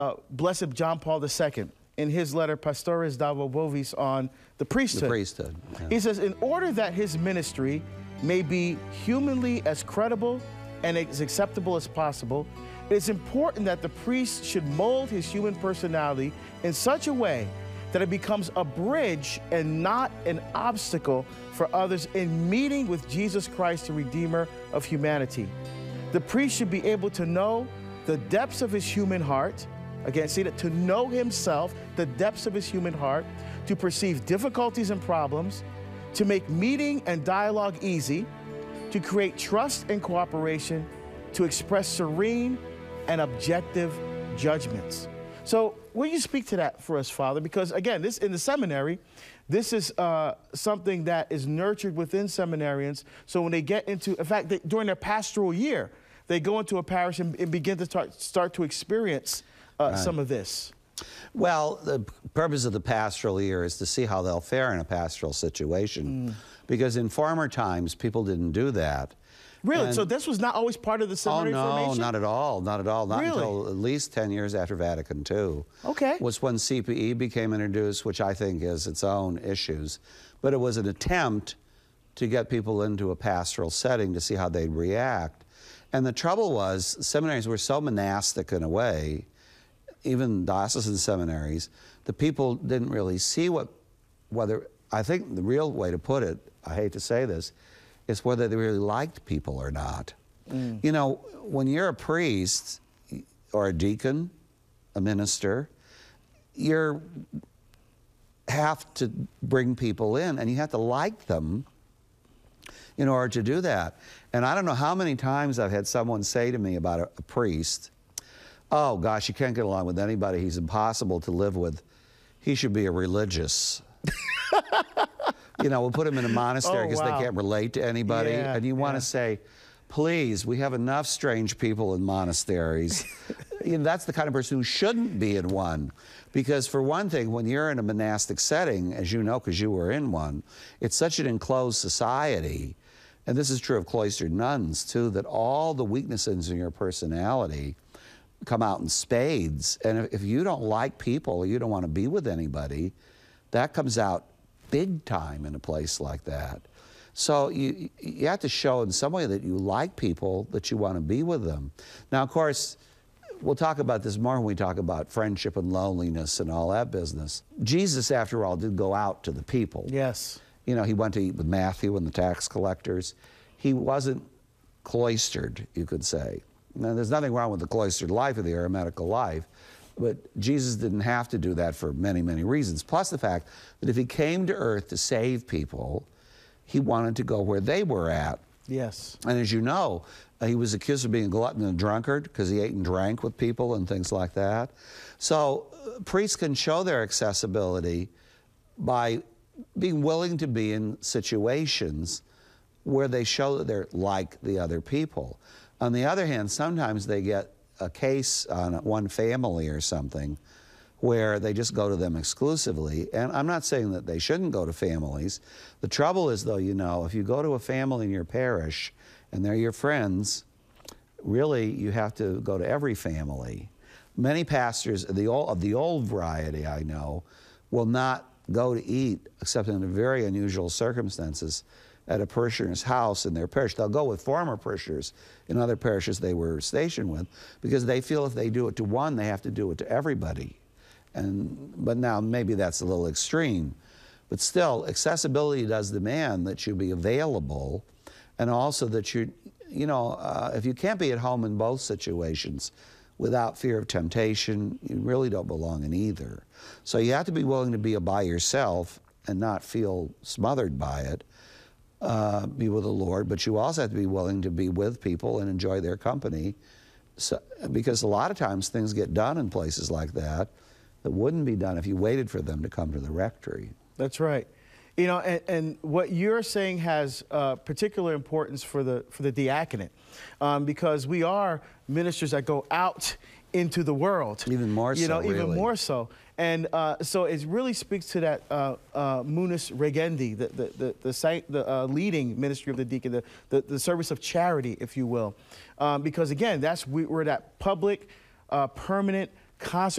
Blessed John Paul II in his letter Pastores Davo Bovis on the priesthood. The priesthood. Yeah. He says, in order that his ministry may be humanly as credible and as acceptable as possible, it is important that the priest should mold his human personality in such a way that it becomes a bridge and not an obstacle for others in meeting with Jesus Christ, the Redeemer of humanity. The priest should be able to know the depths of his human heart, again, see that, to know himself, the depths of his human heart, to perceive difficulties and problems, to make meeting and dialogue easy, to create trust and cooperation, to express serene and objective judgments. So will you speak to that for us, Father? Because again, this in the seminary, this is something that is nurtured within seminarians. So when they get into, in fact, during their pastoral year, they go into a parish and begin to start to experience some of this. Well, the purpose of the pastoral year is to see how they'll fare in a pastoral situation. Because in former times, people didn't do that. Really? And so this was not always part of the seminary formation? Oh, no, not at all. Not at all. Not really? Until at least 10 years after Vatican II. Okay. Was when CPE became introduced, which I think has its own issues. But it was an attempt to get people into a pastoral setting to see how they'd react. And the trouble was, seminaries were so monastic in a way, even diocesan seminaries, the people didn't really see whether, I think the real way to put it, I hate to say this, is whether they really liked people or not. You know, when you're a priest or a deacon, a minister, you have to bring people in and you have to like them in order to do that. And I don't know how many times I've had someone say to me about a priest, oh gosh, you can't get along with anybody, he's impossible to live with, he should be a religious. You know, we'll put them in a monastery because they can't relate to anybody. Yeah, and you want to say, please, we have enough strange people in monasteries. You know, that's the kind of person who shouldn't be in one. Because for one thing, when you're in a monastic setting, as you know, because you were in one, it's such an enclosed society, and this is true of cloistered nuns too, that all the weaknesses in your personality come out in spades. And if you don't like people, or you don't want to be with anybody, that comes out big time in a place like that. So you have to show in some way that you like people, that you want to be with them. Now, of course, we'll talk about this more when we talk about friendship and loneliness and all that business. Jesus, after all, did go out to the people. Yes. You know, he went to eat with Matthew and the tax collectors. He wasn't cloistered, you could say. Now, there's nothing wrong with the cloistered life of the eremitical life, but Jesus didn't have to do that for many, many reasons. Plus the fact that if he came to earth to save people, he wanted to go where they were at. Yes. And as you know, he was accused of being a glutton and a drunkard because he ate and drank with people and things like that. So priests can show their accessibility by being willing to be in situations where they show that they're like the other people. On the other hand, sometimes they get a case on one family or something where they just go to them exclusively. And I'm not saying that they shouldn't go to families. The trouble is, though, you know, if you go to a family in your parish and they're your friends, really you have to go to every family. Many pastors of the old variety I know will not go to eat except in very unusual circumstances at a parishioner's house in their parish. They'll go with former parishioners in other parishes they were stationed with because they feel if they do it to one, they have to do it to everybody. But now maybe that's a little extreme. But still, accessibility does demand that you be available, and also that you know, if you can't be at home in both situations without fear of temptation, you really don't belong in either. So you have to be willing to be by yourself and not feel smothered by it. Be with the Lord, but you also have to be willing to be with people and enjoy their company, because a lot of times things get done in places like that that wouldn't be done if you waited for them to come to the rectory. That's right. You know, and what you're saying has particular importance for the diaconate, because we are ministers that go out into the world. Even more so, you know, really. even more so. And so it really speaks to that munus regendi, the leading ministry of the deacon, the service of charity, if you will. Because again, we're that public, permanent, constant